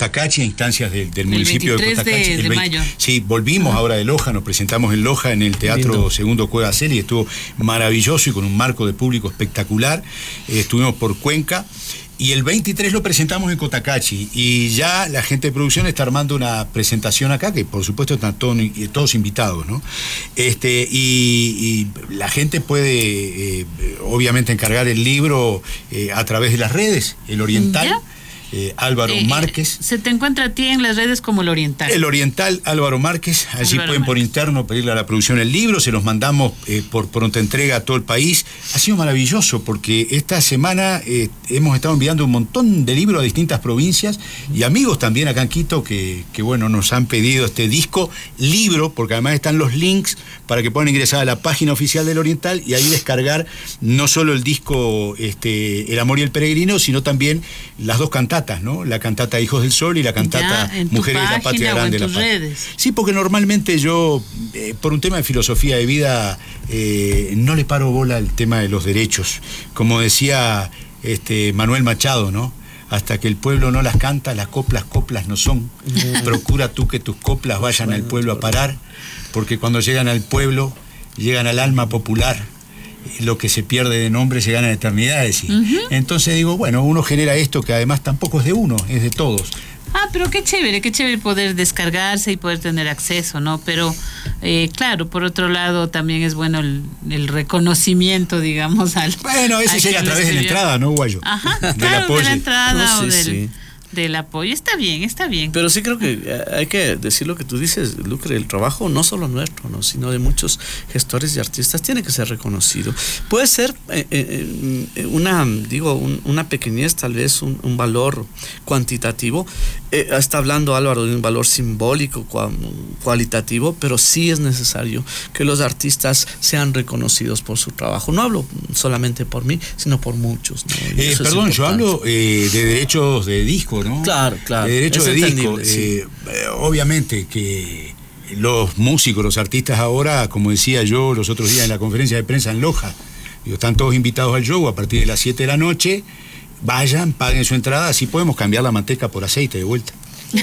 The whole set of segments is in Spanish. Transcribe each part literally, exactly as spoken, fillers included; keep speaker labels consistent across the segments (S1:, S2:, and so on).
S1: Cotacachi, a instancias del, del municipio de Cotacachi.
S2: De,
S1: el
S2: de
S1: veinte,
S2: mayo.
S1: Sí, volvimos ah. ahora de Loja, nos presentamos en Loja en el Teatro Lindo. Segundo Cueva Celi, estuvo maravilloso y con un marco de público espectacular. Eh, estuvimos por Cuenca. Y el veintitrés lo presentamos en Cotacachi y ya la gente de producción está armando una presentación acá, que por supuesto están todos, todos invitados, ¿no? Este, y, y la gente puede eh, obviamente encargar el libro eh, a través de las redes, El Oriental. ¿Ya? Eh, Álvaro eh, Márquez.
S2: Se te encuentra a ti en las redes como El Oriental.
S1: El Oriental, Álvaro Márquez. Allí Álvaro pueden Márquez. Por interno pedirle a la producción el libro, se los mandamos eh, por pronta entrega a todo el país. Ha sido maravilloso porque esta semana eh, hemos estado enviando un montón de libros a distintas provincias y amigos también acá en Quito que, que bueno, nos han pedido este disco, libro, porque además están los links para que puedan ingresar a la página oficial del Oriental y ahí descargar no solo el disco este, El Amor y el Peregrino, sino también las dos cantatas, ¿no? La cantata Hijos del Sol y la cantata Mujeres de la Patria Grande de la Patria. Redes. Sí, porque normalmente yo, eh, por un tema de filosofía de vida, eh, no le paro bola al tema de los derechos. Como decía este, Manuel Machado, ¿no? Hasta que el pueblo no las canta, las coplas, coplas no son. Procura tú que tus coplas vayan al pueblo a parar, porque cuando llegan al pueblo, llegan al alma popular. Lo que se pierde de nombre se gana en eternidades. Uh-huh. Entonces digo, bueno, uno genera esto que además tampoco es de uno, es de todos.
S2: Ah, pero qué chévere, qué chévere poder descargarse y poder tener acceso, ¿no? Pero, eh, claro, por otro lado también es bueno el, el reconocimiento, digamos, al...
S1: Bueno, ese llega a través de la entrada, ¿no, Guayo?
S2: Ajá, del claro, apoyo. De la entrada no, sí, o del... Sí. del apoyo. Está bien, está bien.
S3: Pero sí creo que hay que decir lo que tú dices, Lucre, el trabajo no solo nuestro, ¿no? sino de muchos gestores y artistas tiene que ser reconocido. Puede ser eh, eh, una, digo, un, una pequeñez, tal vez un, un valor cuantitativo. Eh, está hablando Álvaro de un valor simbólico, cualitativo, pero sí es necesario que los artistas sean reconocidos por su trabajo. No hablo solamente por mí, sino por muchos, ¿no?
S1: Eh, perdón, yo hablo eh, de derechos de disco, ¿no?
S3: Claro, claro.
S1: De derechos de disco.
S3: Sí.
S1: Eh, obviamente que los músicos, los artistas ahora, como decía yo los otros días en la conferencia de prensa en Loja, digo, están todos invitados al show a partir de las siete de la noche. Vayan, paguen su entrada, así podemos cambiar la manteca por aceite de vuelta.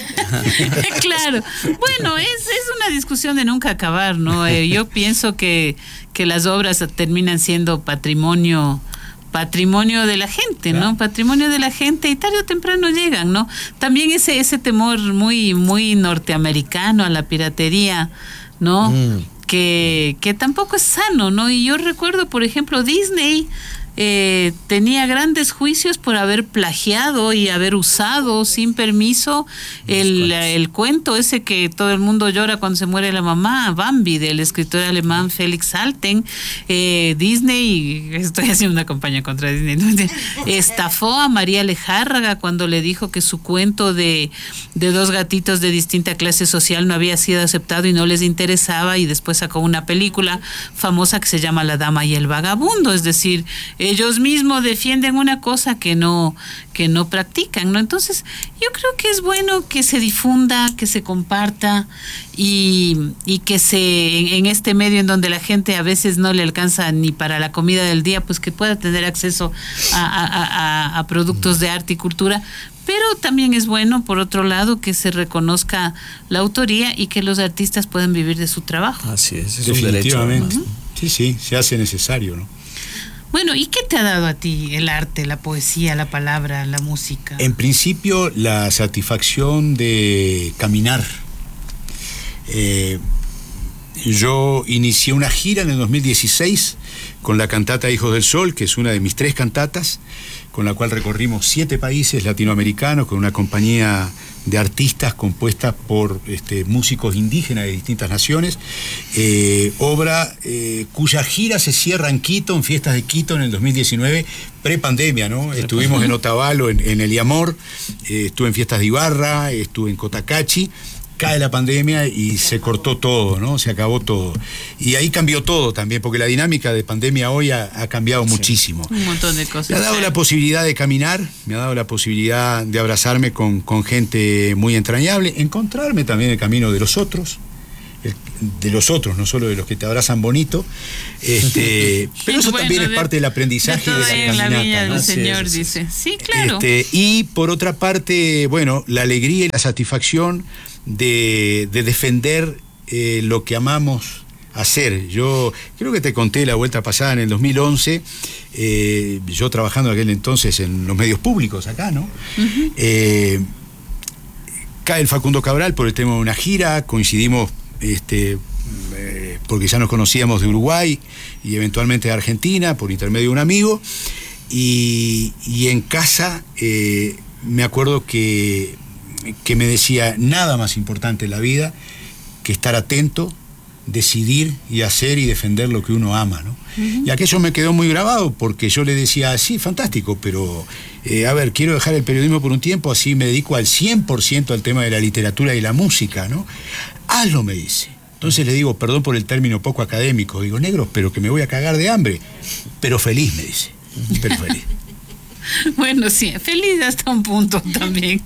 S2: Claro, bueno, es, es una discusión de nunca acabar, ¿no? Eh, yo pienso que, que las obras terminan siendo patrimonio patrimonio de la gente, ¿no? Patrimonio de la gente y tarde o temprano llegan, ¿no? También ese, ese temor muy, muy norteamericano a la piratería, ¿no? Mm. Que, que tampoco es sano, ¿no? Y yo recuerdo, por ejemplo, Disney Eh, tenía grandes juicios por haber plagiado y haber usado sin permiso el, el cuento ese que todo el mundo llora cuando se muere la mamá, Bambi, del escritor alemán Felix Salten. eh, Disney, estoy haciendo una campaña contra Disney, ¿no? Estafó a María Lejárraga cuando le dijo que su cuento de, de dos gatitos de distinta clase social no había sido aceptado y no les interesaba, y después sacó una película famosa que se llama La Dama y el Vagabundo. Es decir, ellos mismos defienden una cosa que no, que no practican, ¿no? Entonces, yo creo que es bueno que se difunda, que se comparta y, y que se, en, en este medio en donde la gente a veces no le alcanza ni para la comida del día, pues que pueda tener acceso a, a, a, a productos de arte y cultura. Pero también es bueno, por otro lado, que se reconozca la autoría y que los artistas puedan vivir de su trabajo.
S3: Así es, es
S1: definitivamente.
S3: Un derecho, ¿no?
S1: Sí, sí, se hace necesario, ¿no?
S2: Bueno, ¿y qué te ha dado a ti el arte, la poesía, la palabra, la música?
S1: En principio, la satisfacción de caminar. Eh, yo inicié una gira en el dos mil dieciséis con la cantata Hijos del Sol, que es una de mis tres cantatas, con la cual recorrimos siete países latinoamericanos, con una compañía de artistas compuesta por este, músicos indígenas de distintas naciones, eh, obra eh, cuya gira se cierra en Quito, en Fiestas de Quito en el dos mil diecinueve, pre-pandemia, ¿no? Estuvimos en Otavalo, en, en El Iamor, eh, estuve en Fiestas de Ibarra, estuve en Cotacachi. Cae la pandemia y se cortó todo, ¿no? Se acabó todo. Y ahí cambió todo también, porque la dinámica de pandemia hoy ha, ha cambiado sí, muchísimo.
S2: Un montón de cosas.
S1: Me ha dado la posibilidad de caminar, me ha dado la posibilidad de abrazarme con, con gente muy entrañable, encontrarme también el camino de los otros, el, de los otros, no solo de los que te abrazan bonito, este, pero eso
S2: bueno,
S1: también es
S2: de,
S1: parte del aprendizaje
S2: de,
S1: de la caminata,
S2: la viña
S1: ¿no?
S2: del
S3: Sí,
S2: Señor,
S3: sí, sí,
S2: dice. Sí, claro.
S1: Este, y por otra parte, bueno, la alegría y la satisfacción de, de defender eh, lo que amamos hacer. Yo creo que te conté la vuelta pasada en el dos mil once, eh, yo trabajando en aquel entonces en los medios públicos acá, ¿no? Uh-huh. Eh, cae el Facundo Cabral por el tema de una gira, coincidimos este, eh, porque ya nos conocíamos de Uruguay y eventualmente de Argentina por intermedio de un amigo, y, y en casa eh, me acuerdo que, que me decía, nada más importante en la vida que estar atento, decidir y hacer y defender lo que uno ama, ¿no? Uh-huh. Y aquello me quedó muy grabado porque yo le decía, sí, fantástico, pero eh, a ver, quiero dejar el periodismo por un tiempo, así me dedico al cien por ciento al tema de la literatura y la música, ¿no? Hazlo, me dice. Entonces le digo, perdón por el término poco académico, digo, negro, pero que me voy a cagar de hambre, pero feliz, me dice, pero feliz.
S2: Bueno, sí, feliz hasta un punto también.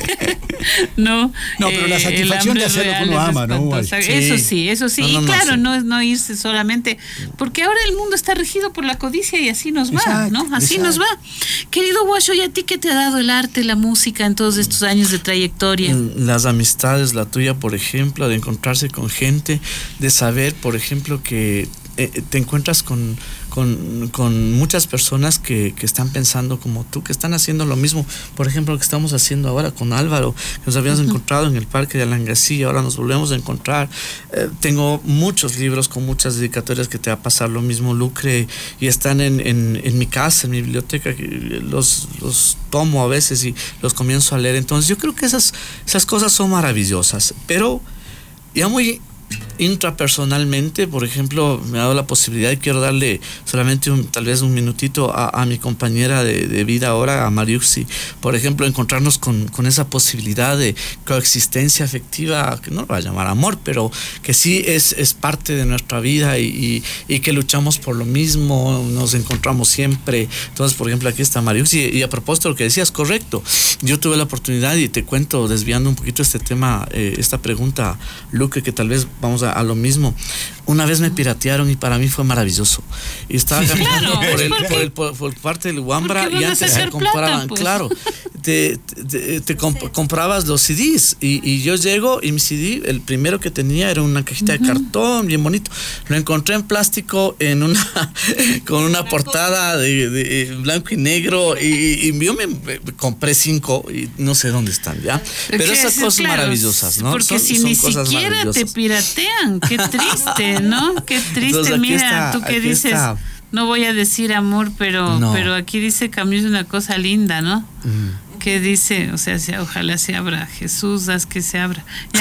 S2: no,
S1: no, pero la satisfacción de hacer lo que uno ama, ¿no?
S2: Sí. Eso sí, eso sí. No, no, y claro, no, sí. no es no irse solamente, porque ahora el mundo está regido por la codicia y así nos va, exacto, ¿no? Así exacto. nos va. Querido Guacho, ¿y a ti qué te ha dado el arte, la música en todos estos años de trayectoria?
S3: Las amistades, la tuya, por ejemplo, de encontrarse con gente, de saber, por ejemplo, que eh, te encuentras con Con, con muchas personas que, que están pensando como tú, que están haciendo lo mismo. Por ejemplo, lo que estamos haciendo ahora con Álvaro, que nos habíamos uh-huh. encontrado en el Parque de Alangasí, ahora nos volvemos a encontrar. Eh, tengo muchos libros con muchas dedicatorias que te va a pasar lo mismo, Lucre, y están en, en, en mi casa, en mi biblioteca, los, los tomo a veces y los comienzo a leer. Entonces yo creo que esas, esas cosas son maravillosas, pero ya muy intrapersonalmente, por ejemplo, me ha dado la posibilidad y quiero darle solamente un, tal vez un minutito a, a mi compañera de, de vida ahora, a Mariuxi, por ejemplo, encontrarnos con, con esa posibilidad de coexistencia afectiva, que no lo voy a llamar amor, pero que sí es, es parte de nuestra vida y, y, y que luchamos por lo mismo, nos encontramos siempre. Entonces, por ejemplo, aquí está Mariuxi, y a propósito de lo que decías, correcto, yo tuve la oportunidad, y te cuento, desviando un poquito este tema, eh, esta pregunta, Luque, que tal vez vamos a, a lo mismo. Una vez me piratearon y para mí fue maravilloso. Y estaba
S2: sí, claro,
S3: por, el, por, el, por, por parte del Wambra y antes se compraban, plata, pues. Claro, te, te, te comp- comprabas los C Ds y, y yo llego y mi C D, el primero que tenía era una cajita uh-huh. de cartón bien bonito. Lo encontré en plástico en una con una portada de, de blanco y negro y, y yo me, me compré cinco y no sé dónde están ya. Pero esas cosas claro, maravillosas, ¿no?
S2: Porque
S3: son,
S2: si
S3: son
S2: ni siquiera te piratean, qué triste, ¿no? Qué triste. Entonces, mira, está, tú que dices, está. No voy a decir amor, pero no. pero aquí dice Camus una cosa linda, ¿no? Mm. Que dice, o sea, ojalá se abra, Jesús, haz que se abra. Ya.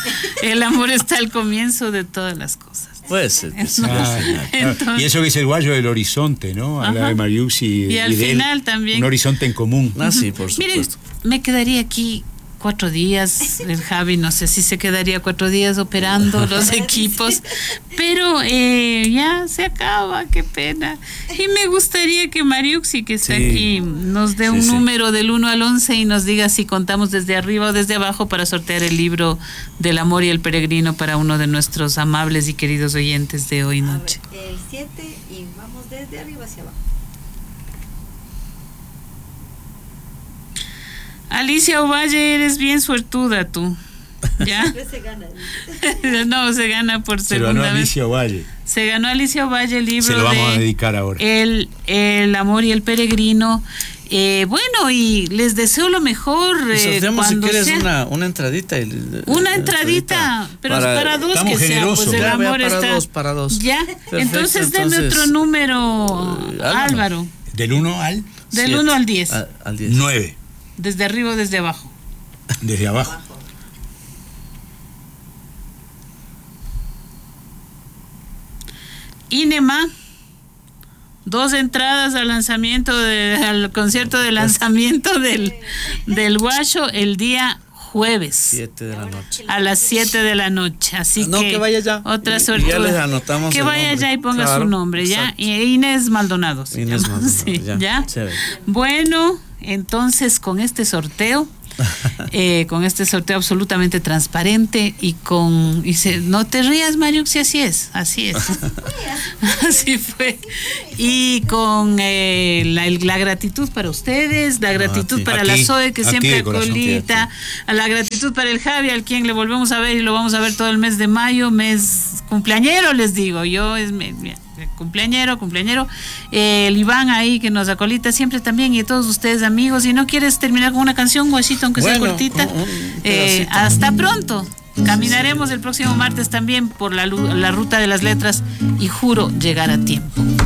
S2: El amor está al comienzo de todas las cosas.
S3: Puede ser.
S1: Ah, entonces, y eso que dice el guayo del horizonte, ¿no? Habla de Mariuxi y,
S2: y al
S1: y de
S2: final
S1: él,
S2: también.
S1: Un horizonte en común.
S3: Ah, sí, por supuesto.
S2: Miren, me quedaría aquí cuatro días, el Javi no sé si se quedaría cuatro días operando los equipos, pero eh, ya se acaba, qué pena. Y me gustaría que Mariuxi, que está sí. aquí, nos dé sí, un sí. número del uno al once y nos diga si contamos desde arriba o desde abajo para sortear el libro del amor y el peregrino para uno de nuestros amables y queridos oyentes de hoy noche.
S4: A ver, el siete y vamos desde arriba hacia abajo.
S2: Alicia Ovalle, eres bien suertuda tú. ¿Ya?
S4: se gana.
S2: No, se gana por
S1: se
S2: segunda
S1: ganó
S2: vez.
S1: Alicia Ovalle.
S2: Se ganó Alicia Ovalle el libro.
S1: Se lo vamos
S2: de
S1: a dedicar ahora.
S2: El, el amor y el peregrino. Eh, bueno, y les deseo lo mejor.
S3: Eh,
S2: cuando
S3: si quieres
S2: sea,
S3: una, una entradita. Y,
S2: una entradita, pero para, para dos que
S1: generosos.
S2: sea. Pues el
S3: ya,
S2: amor
S3: para
S2: está.
S3: Dos, para dos.
S2: Ya,
S3: perfecto,
S2: entonces denme otro número, uh, Álvaro. Álvaro.
S1: Del uno al
S2: Del uno al diez.
S3: Al diez.
S1: nueve.
S2: Desde arriba o desde abajo.
S1: Desde abajo.
S2: Inema, dos entradas al lanzamiento de, al concierto de lanzamiento del, del Guacho el día jueves.
S3: siete de la noche.
S2: A las siete de la noche. Así
S3: no,
S2: que,
S3: que vaya ya.
S2: Otra suerte.
S3: Ya les anotamos.
S2: Que vaya
S3: nombre.
S2: ya y ponga
S3: claro,
S2: su nombre, ¿ya?
S3: Exacto.
S2: Y Inés Maldonado.
S3: Inés Maldonado.
S2: Sí,
S3: ya.
S2: ¿ya?
S3: Chévere.
S2: Bueno, entonces con este sorteo eh, con este sorteo absolutamente transparente y con... Y se, no te rías, Mario, si así es, así es. Así fue. Y con eh, la, la gratitud para ustedes, la gratitud
S3: ah,
S2: para
S1: aquí,
S2: la Zoe, que
S1: aquí
S2: siempre
S1: de corazón,
S2: acolita, a la gratitud para el Javi, al quien le volvemos a ver y lo vamos a ver todo el mes de mayo, mes cumpleañero, les digo, yo es me, me, cumpleañero, cumpleañero, eh, el Iván ahí que nos acolita siempre también, y todos ustedes amigos. Si no quieres terminar con una canción, Guachito, aunque
S3: bueno,
S2: sea cortita,
S3: un, un
S2: eh, hasta pronto. Caminaremos el próximo martes también por la, la ruta de las letras y juro llegar a tiempo.